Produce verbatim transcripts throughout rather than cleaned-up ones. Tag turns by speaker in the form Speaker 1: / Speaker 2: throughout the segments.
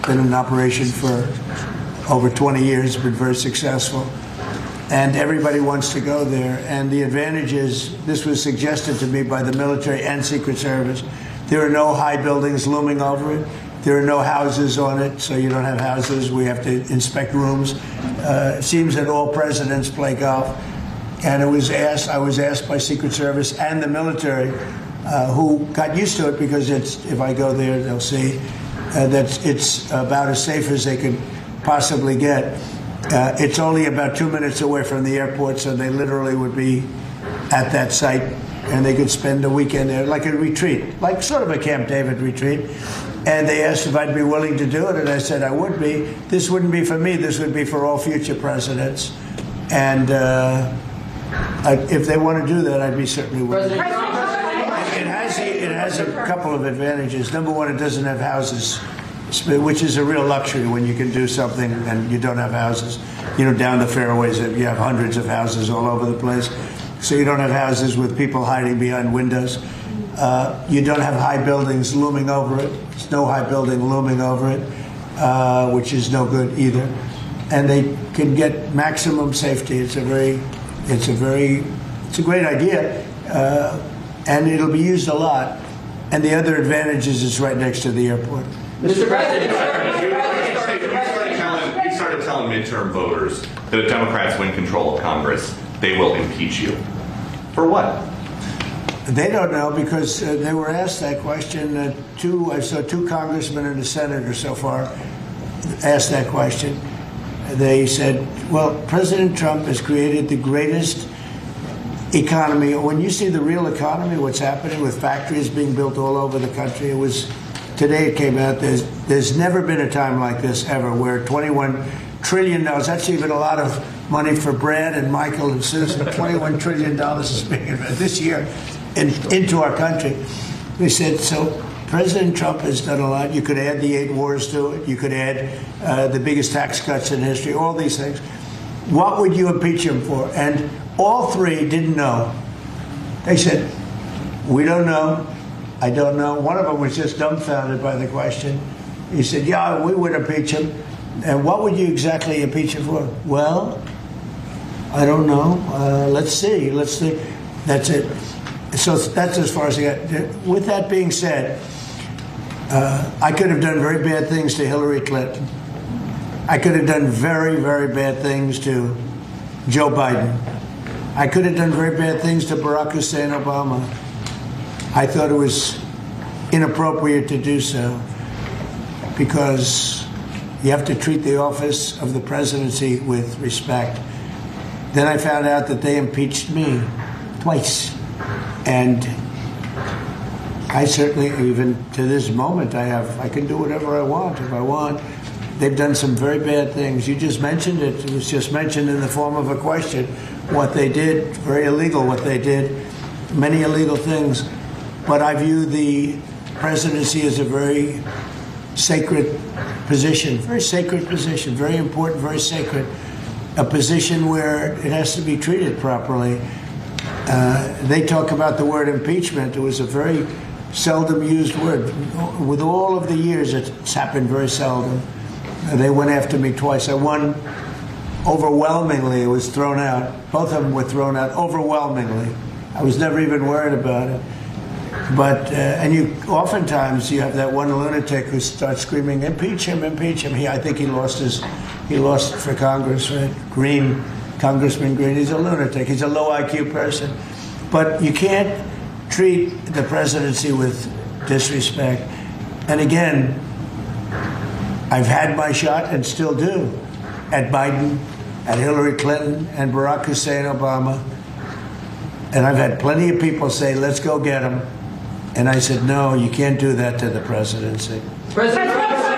Speaker 1: been in operation for over twenty years, been very successful. And everybody wants to go there. And the advantage is, this was suggested to me by the military and Secret Service, there are no high buildings looming over it. There are no houses on it, so you don't have houses. We have to inspect rooms. Uh, it seems that all presidents play golf. And it was asked, I was asked by Secret Service and the military, uh, who got used to it because it's, if I go there, they'll see uh, that it's about as safe as they could possibly get. Uh, it's only about two minutes away from the airport, so they literally would be at that site, and they could spend a weekend there, like a retreat, like sort of a Camp David retreat. And they asked if I'd be willing to do it, and I said I would be. This wouldn't be for me. This would be for all future presidents. And uh, I, if they want to do that, I'd be certainly willing. It has, it has a couple of advantages. Number one, it doesn't have houses, which is a real luxury when you can do something and you don't have houses. You know, down the fairways, you have hundreds of houses all over the place. So you don't have houses with people hiding behind windows. Uh, you don't have high buildings looming over it. There's no high building looming over it, uh, which is no good either. And they can get maximum safety. It's a very, it's a very, it's a great idea, uh, and it'll be used a lot. And the other advantage is it's right next to the airport.
Speaker 2: Mister President,
Speaker 3: you started telling midterm voters that if Democrats win control of Congress, they will impeach you. For what?
Speaker 1: They don't know because uh, they were asked that question. Uh, two, I saw two congressmen and a senator so far asked that question. They said, well, President Trump has created the greatest economy. When you see the real economy, what's happening with factories being built all over the country, it was, today it came out, there's, there's never been a time like this ever where twenty-one trillion dollars, that's even a lot of money for Brad and Michael and Susan, twenty-one trillion dollars is being invested this year in, into our country. They said, so President Trump has done a lot. You could add the eight wars to it. You could add uh, the biggest tax cuts in history, all these things. What would you impeach him for? And all three didn't know. They said, we don't know. I don't know. One of them was just dumbfounded by the question. He said, yeah, we would impeach him. And what would you exactly impeach him for? Well, I don't know. Uh, let's see. Let's see. That's it. So that's as far as I got. With that being said, uh, I could have done very bad things to Hillary Clinton. I could have done very, very bad things to Joe Biden. I could have done very bad things to Barack Hussein Obama. I thought it was inappropriate to do so because you have to treat the office of the presidency with respect. Then I found out that they impeached me twice. And I certainly, even to this moment, I have, I can do whatever I want if I want. They've done some very bad things. You just mentioned it. It was just mentioned in the form of a question. What they did, very illegal what they did, many illegal things. But I view the presidency as a very sacred position, very sacred position, very important, very sacred. A position where it has to be treated properly. Uh, they talk about the word impeachment. It was a very seldom used word. With all of the years, it's happened very seldom. Uh, they went after me twice. I won overwhelmingly. It was thrown out. Both of them were thrown out overwhelmingly. I was never even worried about it. But, uh, and you, oftentimes you have that one lunatic who starts screaming, impeach him, impeach him. He, I think he lost his, he lost for Congress, right? Green, Congressman Green, he's a lunatic. He's a low I Q person. But you can't treat the presidency with disrespect. And again, I've had my shot and still do at Biden, at Hillary Clinton, and Barack Hussein Obama. And I've had plenty of people say, let's go get him. And I said, no, you can't do that to the presidency.
Speaker 2: President,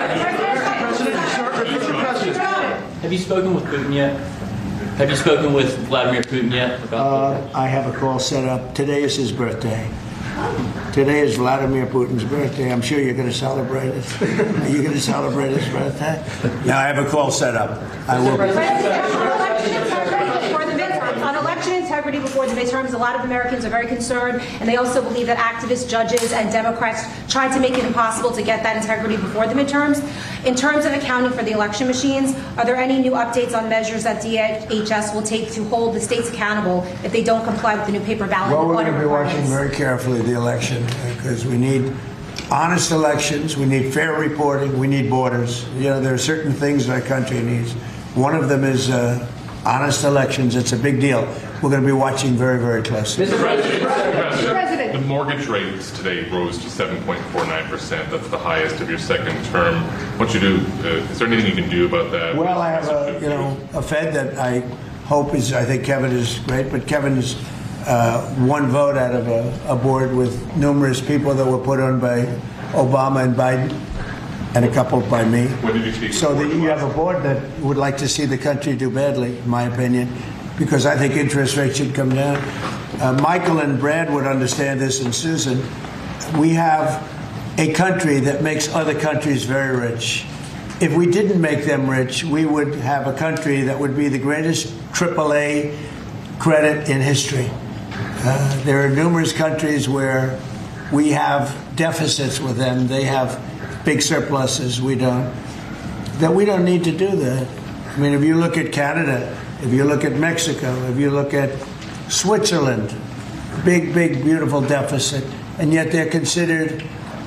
Speaker 2: have you spoken with Putin yet? Have you spoken with Vladimir Putin yet? About
Speaker 1: uh, I have a call set up. Today is his birthday. Today is Vladimir Putin's birthday. I'm sure you're going to celebrate it. Are you going to celebrate his birthday? Yeah, I have a call set up. I will.
Speaker 4: On election integrity, integrity before the midterms. A lot of Americans are very concerned, and they also believe that activist judges and Democrats tried to make it impossible to get that integrity before the midterms. In terms of accounting for the election machines, are there any new updates on measures that D H S will take to hold the states accountable if they don't comply with the new paper ballot
Speaker 1: Well, we're
Speaker 4: audit
Speaker 1: going to be watching
Speaker 4: requirements?
Speaker 1: very carefully the election because we need honest elections, we need fair reporting, we need borders. You know, there are certain things our country needs. One of them is uh, honest elections. It's a big deal. We're going to be watching very, very closely.
Speaker 5: Mister President, President,
Speaker 4: President.
Speaker 5: the mortgage rates today rose to seven point four nine percent. That's the highest of your second term. What you do? Uh, is there anything you can do about that?
Speaker 1: Well, I have a, you know, a Fed that I hope is, I think Kevin is great, but Kevin is uh, one vote out of a, a board with numerous people that were put on by Obama and Biden, and a couple by me.
Speaker 5: When did you speak?
Speaker 1: So the, you have a board that would like to see the country do badly, in my opinion, because I think interest rates should come down. Uh, Michael and Brad would understand this, and Susan. We have a country that makes other countries very rich. If we didn't make them rich, we would have a country that would be the greatest triple A credit in history. Uh, there are numerous countries where we have deficits with them. They have big surpluses. We don't. That we don't need to do that. I mean, if you look at Canada, if you look at Mexico, if you look at Switzerland, big, big, beautiful deficit, and yet they're considered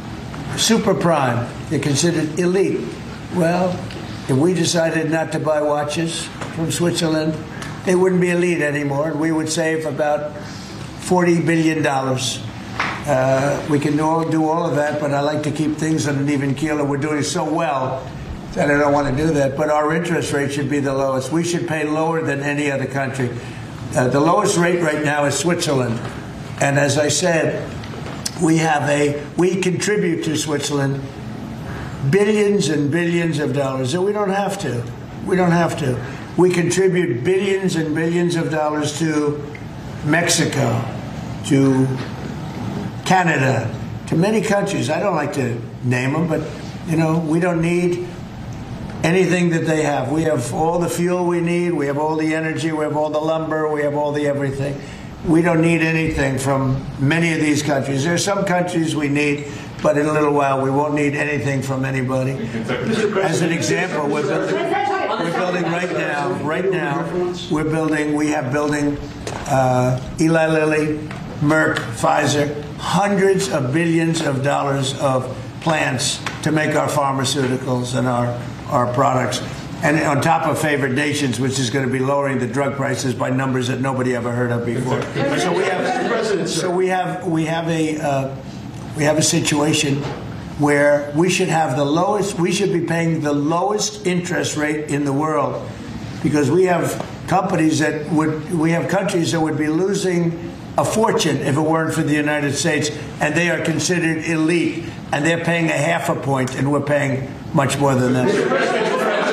Speaker 1: super prime. They're considered elite. Well, if we decided not to buy watches from Switzerland, they wouldn't be elite anymore, and we would save about forty billion dollars. Uh, we can do all, do all of that, but I like to keep things on an even keel, and we're doing so well that I don't want to do that. But our interest rate should be the lowest. We should pay lower than any other country. Uh, the lowest rate right now is Switzerland. And as I said, we have a, we contribute to Switzerland billions and billions of dollars. And we don't have to. We don't have to. We contribute billions and billions of dollars to Mexico, to Canada, to many countries. I don't like to name them, but, you know, we don't need anything that they have. We have all the fuel we need. We have all the energy. We have all the lumber. We have all the everything. We don't need anything from many of these countries. There are some countries we need, but in a little while we won't need anything from anybody. As an example, we're building, we're building right now, right now, we're building, we have building uh, Eli Lilly, Merck, Pfizer, hundreds of billions of dollars of plants to make our pharmaceuticals and our, our products. And on top of favored nations, which is going to be lowering the drug prices by numbers that nobody ever heard of before. So we have, so we have, we have a, uh, we have a situation where we should have the lowest, we should be paying the lowest interest rate in the world, because we have companies that would, we have countries that would be losing a fortune if it weren't for the United States, and they are considered elite, and they're paying a half a point, and we're paying much more than that.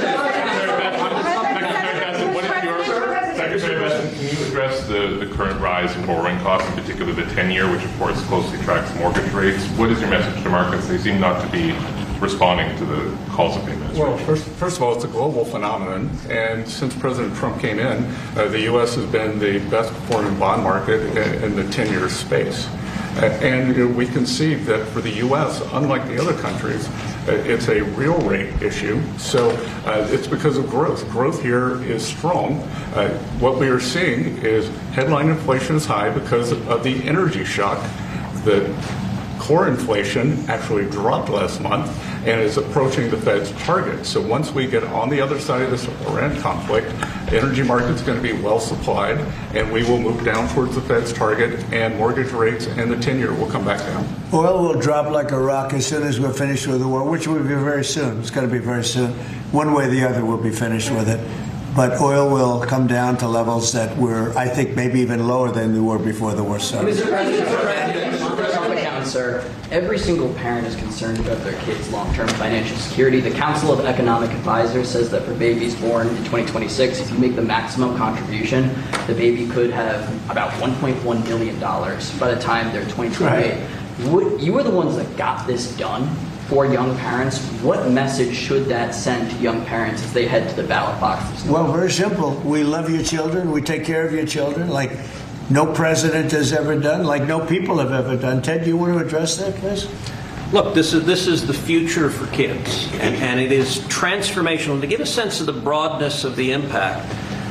Speaker 5: Can you address the, the current rise in borrowing costs, in particular the ten-year, which of course closely tracks mortgage rates? What is your message to markets? They seem not to be responding to the calls of the administration.
Speaker 6: Well, first, first of all, it's a global phenomenon, and since President Trump came in, uh, the U S has been the best performing bond market in, in the ten-year space. Uh, and you know, we can see that for the U S, unlike the other countries, uh, it's a real rate issue. So uh, it's because of growth. Growth here is strong. Uh, what we are seeing is headline inflation is high because of the energy shock. The core inflation actually dropped last month and is approaching the Fed's target. So once we get on the other side of this Iran conflict, the energy market's going to be well supplied, and we will move down towards the Fed's target, and mortgage rates and the ten-year will come back down.
Speaker 1: Oil will drop like a rock as soon as we're finished with the war, which will be very soon. It's going to be very soon. One way or the other, we'll be finished with it. But oil will come down to levels that were, I think, maybe even lower than they were before the war started.
Speaker 2: Mister President, sir, every single parent is concerned about their kids' long-term financial security. The Council of Economic Advisors says that for babies born in twenty twenty-six, if you make the maximum contribution, the baby could have about one point one million dollars by the time they're twenty twenty-eight. Right. Would, you were the ones that got this done for young parents. What message should that send to young parents as they head to the ballot boxes?
Speaker 1: Well, very simple. We love your children. We take care of your children. Like no president has ever done, like no people have ever done. Ted, do you want to address that, please?
Speaker 7: Look, this is this is the future for kids, and, and it is transformational. To give a sense of the broadness of the impact,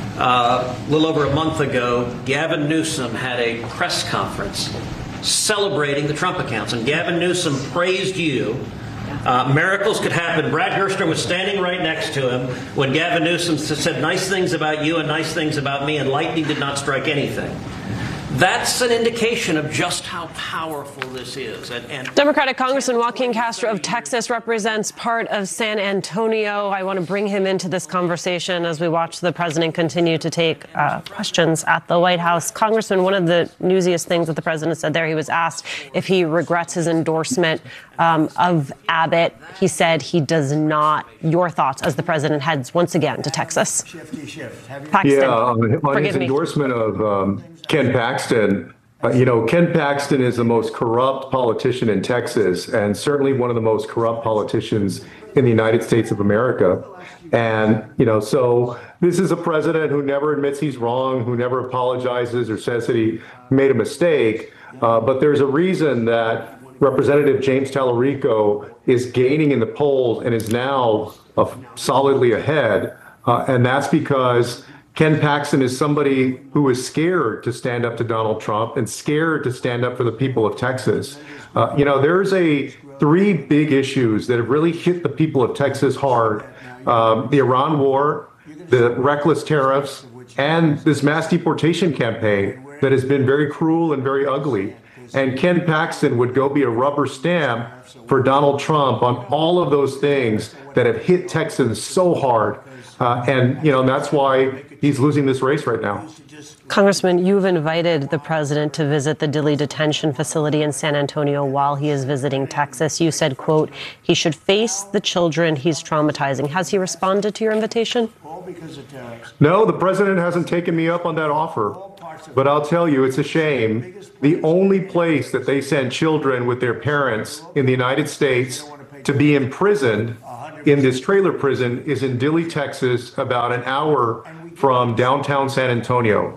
Speaker 7: uh, a little over a month ago, Gavin Newsom had a press conference celebrating the Trump accounts, and Gavin Newsom praised you. Uh, miracles could happen. Brad Gerstrom was standing right next to him when Gavin Newsom said nice things about you and nice things about me, and lightning did not strike anything. That's an indication of just how powerful this is. And, and
Speaker 8: Democratic Congressman Joaquin Castro of Texas represents part of San Antonio. I want to bring him into this conversation as we watch the president continue to take uh, questions at the White House. Congressman, one of the newsiest things that the president said there, he was asked if he regrets his endorsement um, of Abbott. He said he does not. Your thoughts as the president heads once again to Texas?
Speaker 1: Shifty shift. Have you-
Speaker 8: Paxton,
Speaker 9: Yeah, on, on
Speaker 8: forgive
Speaker 9: his
Speaker 8: me.
Speaker 9: endorsement of um, Ken Paxton, uh, you know, Ken Paxton is the most corrupt politician in Texas, and certainly one of the most corrupt politicians in the United States of America. And, you know, so this is a president who never admits he's wrong, who never apologizes or says that he made a mistake. Uh, but there's a reason that Representative James Tallarico is gaining in the polls and is now uh, solidly ahead. Uh, and that's because Ken Paxton is somebody who is scared to stand up to Donald Trump and scared to stand up for the people of Texas. Uh, you know, there's a three big issues that have really hit the people of Texas hard. Um, the Iran war, the reckless tariffs, and this mass deportation campaign that has been very cruel and very ugly. And Ken Paxton would go be a rubber stamp for Donald Trump on all of those things that have hit Texans so hard. Uh, and, you know, that's why he's losing this race right now.
Speaker 8: Congressman, you've invited the president to visit the Dilley detention facility in San Antonio while he is visiting Texas. You said, quote, he should face the children he's traumatizing. Has he responded to your invitation?
Speaker 1: All because of tariffs.
Speaker 9: No, the president hasn't taken me up on that offer. But I'll tell you, it's a shame. The only place that they send children with their parents in the United States to be imprisoned in this trailer prison is in Dilley, Texas, about an hour from downtown San Antonio.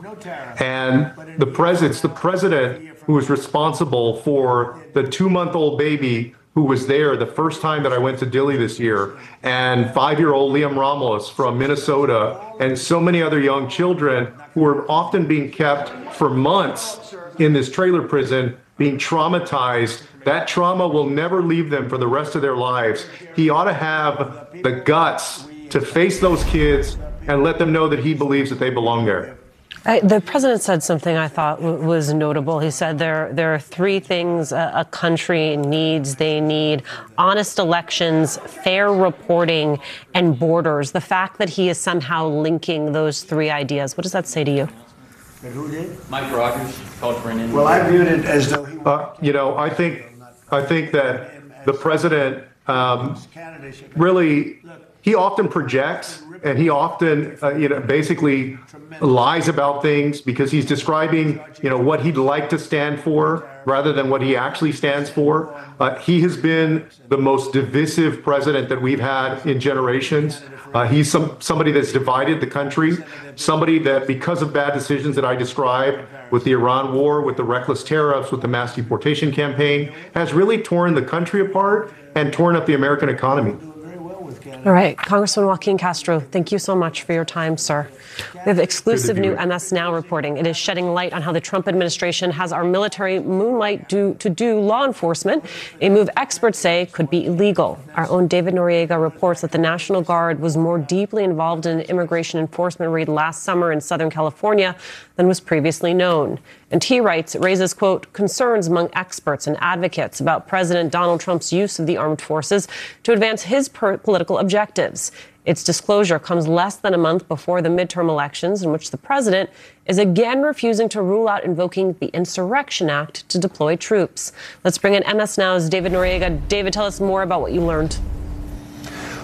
Speaker 9: And the pres it's the president who is responsible for the two-month-old baby who was there the first time that I went to Dilley this year, and five-year-old Liam Ramos from Minnesota, and so many other young children who are often being kept for months in this trailer prison, being traumatized. That trauma will never leave them for the rest of their lives. He ought to have the guts to face those kids and let them know that he believes that they belong there.
Speaker 8: I, the president said something I thought w- was notable. He said there there are three things a, a country needs. They need honest elections, fair reporting, and borders. The fact that he is somehow linking those three ideas, what does that say to you?
Speaker 1: And who did?
Speaker 2: Mike Rogers called for an in.
Speaker 1: Well, I viewed it as though he
Speaker 9: Uh, you know, I think I think that the president um, really, he often projects and he often, uh, you know, basically lies about things because he's describing, you know, what he'd like to stand for rather than what he actually stands for. Uh, he has been the most divisive president that we've had in generations. Uh, he's some somebody that's divided the country, somebody that because of bad decisions that I described with the Iran war, with the reckless tariffs, with the mass deportation campaign, has really torn the country apart and torn up the American economy.
Speaker 8: All right, Congressman Joaquin Castro, thank you so much for your time, sir. We have exclusive new M S Now reporting. It is shedding light on how the Trump administration has our military moonlight do, to do law enforcement, a move experts say could be illegal. Our own David Noriega reports that the National Guard was more deeply involved in an immigration enforcement raid last summer in Southern California than was previously known. And he writes, it raises, quote, concerns among experts and advocates about President Donald Trump's use of the armed forces to advance his per- political objectives. Its disclosure comes less than a month before the midterm elections in which the president is again refusing to rule out invoking the Insurrection Act to deploy troops. Let's bring in M S Now's David Noriega. David, tell us more about what you learned.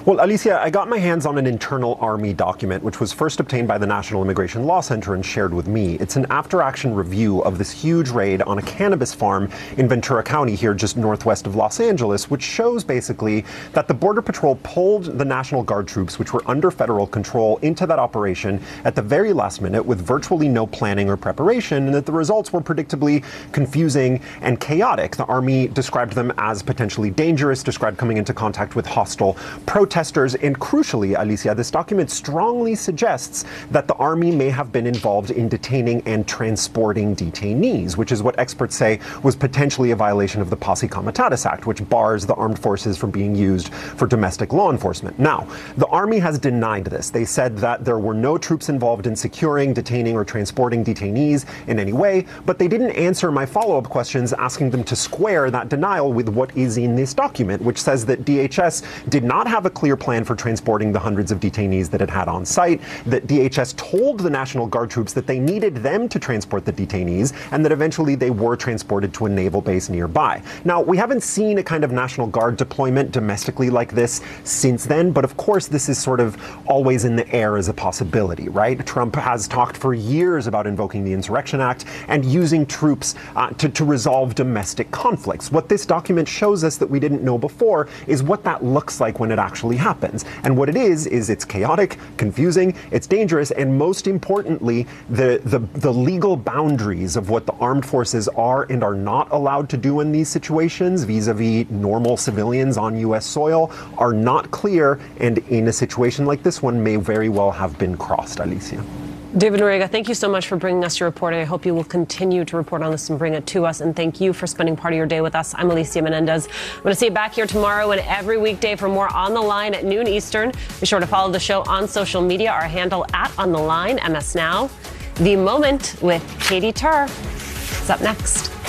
Speaker 10: Well, Alicia, I got my hands on an internal Army document, which was first obtained by the National Immigration Law Center and shared with me. It's an after-action review of this huge raid on a cannabis farm in Ventura County here just northwest of Los Angeles, which shows basically that the Border Patrol pulled the National Guard troops, which were under federal control, into that operation at the very last minute with virtually no planning or preparation, and that the results were predictably confusing and chaotic. The Army described them as potentially dangerous, described coming into contact with hostile protesters, protesters, and crucially, Alicia, this document strongly suggests that the Army may have been involved in detaining and transporting detainees, which is what experts say was potentially a violation of the Posse Comitatus Act, which bars the armed forces from being used for domestic law enforcement. Now, the Army has denied this. They said that there were no troops involved in securing, detaining, or transporting detainees in any way, but they didn't answer my follow-up questions asking them to square that denial with what is in this document, which says that D H S did not have a clear plan for transporting the hundreds of detainees that it had on site, that D H S told the National Guard troops that they needed them to transport the detainees, and that eventually they were transported to a naval base nearby. Now, we haven't seen a kind of National Guard deployment domestically like this since then, but of course this is sort of always in the air as a possibility, right? Trump has talked for years about invoking the Insurrection Act and using troops uh, to, to resolve domestic conflicts. What this document shows us that we didn't know before is what that looks like when it actually happens. And what it is, is it's chaotic, confusing, it's dangerous, and most importantly, the, the, the legal boundaries of what the armed forces are and are not allowed to do in these situations vis-a-vis normal civilians on U S soil are not clear, and in a situation like this one may very well have been crossed, Alicia.
Speaker 8: David Noriega, thank you so much for bringing us your reporting. I hope you will continue to report on this and bring it to us. And thank you for spending part of your day with us. I'm Alicia Menendez. I'm going to see you back here tomorrow and every weekday for more On the Line at noon Eastern. Be sure to follow the show on social media. Our handle at On the Line, M S Now. The Moment with Katie Tur is up next.